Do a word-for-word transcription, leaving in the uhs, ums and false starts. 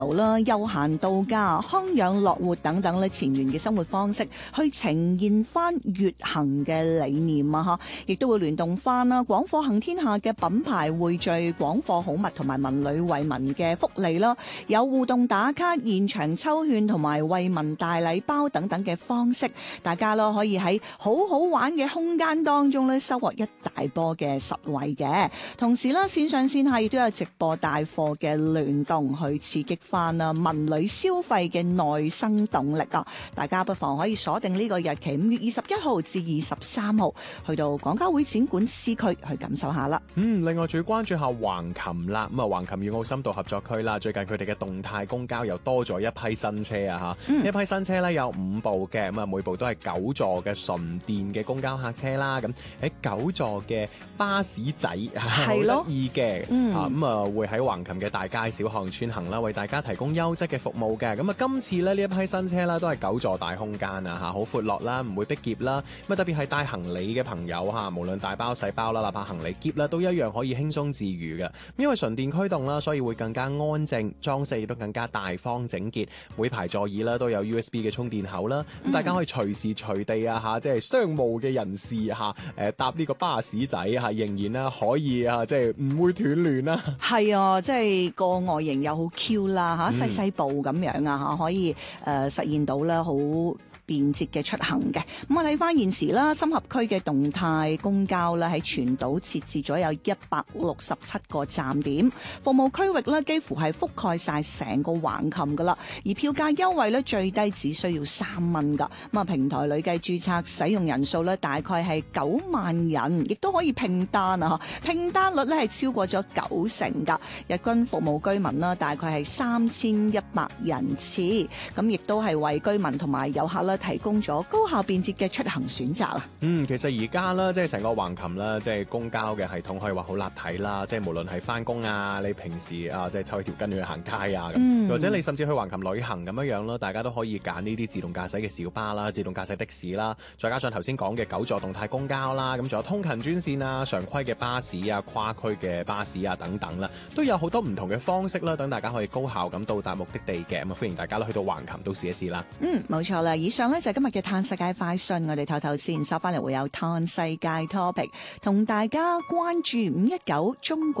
啦、休閒度假、康養樂活等等咧前沿嘅生活方式，去呈現翻粵行嘅理念啊！嚇，亦都會聯動翻啦，廣貨行天下嘅品牌匯聚廣貨好物同埋文旅惠民嘅福利啦，有互動打卡、現場抽券同埋惠民大禮包等等嘅方式，大家咯可以喺好好玩嘅空間當中咧收穫一大波嘅實惠嘅。同時啦，線上線下亦都有直播帶貨嘅聯動，去刺激翻啊文旅消費嘅內生動力啊！大家不妨可以鎖定呢個日期，五月二十一號至二十三號，去到廣交會展館 C 區去感受下啦。 嗯，另外仲要關注下橫琴啦，咁啊橫琴粵澳深度合作區啦，最近佢哋嘅動態公交又多咗一批新車啊吓，呢、嗯、一批新車咧有五部嘅，咁啊每部都係九座嘅純電嘅公交客車啦，咁喺九座嘅巴士仔好得意嘅，啊咁啊會喺橫琴嘅大街小巷穿行啦，為大家提供優質嘅服務嘅。咁啊今次咧呢一批新車啦都係九座大空間啊吓，好闊落啦，唔會逼夾啦，咁啊特別係帶行李嘅朋友吓，無論大包細包啦，哪怕行李篋啦，都一樣可以輕鬆自如嘅。因為純電驅動啦，所以會更加安靜，裝飾亦都更加大方整潔。每排座椅啦都有 U S B 嘅充電口啦，咁、嗯、大家可以隨時隨地啊吓，即係商務嘅人士吓，誒搭呢個巴士仔吓，仍然啦可以啊，即係唔會斷亂啦。係啊，即係個外形又好 Q 啦吓，細細部咁樣啊吓，可以誒、呃、實現到啦好便捷嘅出行嘅。咁我睇翻現時啦，深合區嘅動態公交咧喺全島設置咗有一百六十七個站點，服務區域咧幾乎係覆蓋晒成個橫琴噶啦，而票價優惠咧最低只需要三蚊噶。咁啊平台累計註冊使用人數咧大概係九萬人，亦都可以拼單啊！拼單率咧係超過咗九成噶，日均服務居民啦大概係三千一百人次，咁亦都係為居民同埋遊客啦提供咗高效便捷嘅出行選擇啊！ 嗯，其實而家啦，即係成個橫琴啦，即係公交嘅系統可以話好立體啦。即係無論係翻工啊，你平時啊，即係抽條筋去行街啊，嗯、或者你甚至去橫琴旅行咁樣樣啦，大家都可以揀呢啲自動駕駛嘅小巴啦、自動駕駛的士啦，再加上頭先講嘅九座動態公交啦，咁仲有通勤專線啊、常規嘅巴士啊、跨區嘅巴士啊等等啦，都有好多唔同嘅方式啦，等大家可以高效咁到達目的地嘅。咁啊，歡迎大家啦去到橫琴都試一試啦。嗯， 冇錯啦。以上呢就係今日嘅嘆世界快訊，我哋透透先收翻嚟會有嘆世界 topic， 同大家關注五一九中國